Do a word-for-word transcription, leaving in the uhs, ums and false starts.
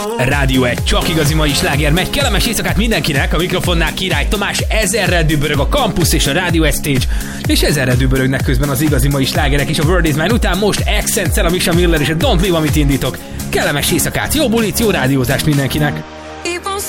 Rádió egy, csak igazi mai sláger megy. Kellemes éjszakát mindenkinek, a mikrofonnál Király Tamás, ezerrel dübörög a Campus és a Rádió egy Stage, és ezerrel dübörögnek közben az igazi mai slágerek és a World is Mine után most Accent-szel, a Misha Miller és a Don't Leave, amit indítok. Kellemes éjszakát, jó bulit, jó rádiózást mindenkinek!